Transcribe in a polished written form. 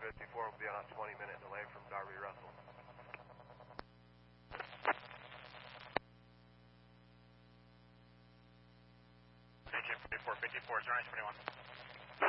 54 will be on a 20-minute delay from Darby Russell. AK 54, 54, is there 21?